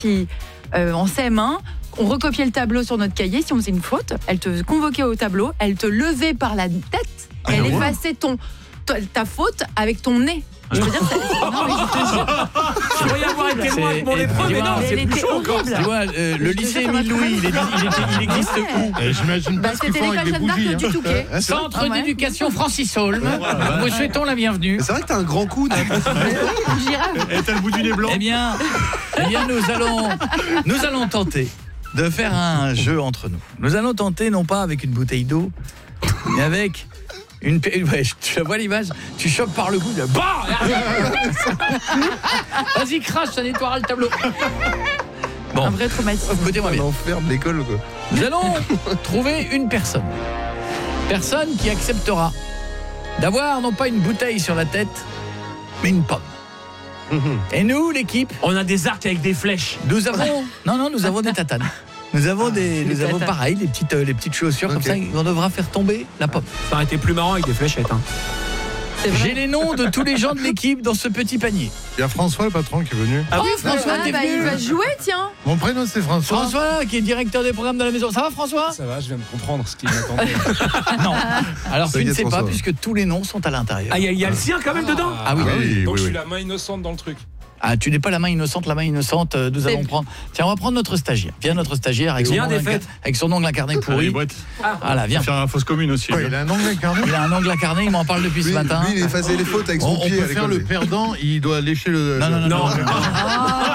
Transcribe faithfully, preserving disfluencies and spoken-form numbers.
qui, euh, en C M un, on recopiait le tableau sur notre cahier. Si on faisait une faute, elle te convoquait au tableau, elle te levait par la tête, Ah, elle ouais. effaçait ton, ta, ta faute avec ton nez. Je veux dire, ça, non, mais je te jure. Je pourrais y avoir été moi avec mon C'est- épreuve, mais non, Mais c'est elle plus était chaud encore. horrible. Tu vois, euh, le Je te lycée jure, ça m'a Émile Louis, il, est- il, est- il existe Ouais. où Et j'imagine Bah, pas ce qu'ils c'était font l'école avec des Jeanne d'Arc bougies. du hein. Touquet. Ouais, c'est vrai. Centre Ah ouais. d'éducation Francis Holm. Nous vous souhaitons la bienvenue. C'est vrai que t'as un grand coup. Girafe. Et t'as le bout du nez blanc. Eh bien, eh bien nous allons nous allons tenter de faire un jeu entre nous. Nous allons tenter non pas avec une bouteille d'eau, mais avec une ouais, tu la vois l'image, tu chopes par le bout, de... bah vas-y crache, ça nettoiera le tableau. Bon, Un vrai traumatisme. écoutez-moi bien. L'enfer de l'école, quoi. Nous allons trouver une personne. Personne qui acceptera d'avoir non pas une bouteille sur la tête, mais une pomme. Et nous, l'équipe, On a des arcs avec des flèches. nous avons non non, nous avons des tatanes. Nous avons des nous Des avons tatanes. pareil les petites euh, les petites chaussures Ok. comme ça, on devra faire tomber la pomme. Ça aurait été plus marrant avec des fléchettes. Hein. C'est vrai. J'ai les noms de tous les gens de l'équipe dans ce petit panier. Il y a François, le patron, qui est venu. Ah oui, François, Ah, t'es bah, venu. il va jouer, tiens. Mon prénom, c'est François. François qui est directeur des programmes de la maison. Ça va François? Ça va, je viens de comprendre ce qui m'attendait. Non. Alors tu ne T'inquiète, sais pas François. puisque tous les noms sont à l'intérieur. Ah, il y, a- il y a le sien quand même dedans. Ah oui. Ah oui, Donc oui, je suis oui. la main innocente dans le truc. Ah, tu n'es pas la main innocente, la main innocente, euh, nous C'est- allons prendre. Tiens, on va prendre notre stagiaire. Viens notre stagiaire avec son Viens ongle des inca- fêtes. avec son ongle incarné Allez, pourri. Brett. Voilà, viens. Faire la fausse commune aussi. hein. Il a un angle incarné. Il a un ongle incarné, il m'en parle depuis Lui, ce matin. lui, il effaçait les fautes avec On, son on pied peut à faire l'école. le perdant, il doit lécher le. Non, non, non, Non. non. Ah,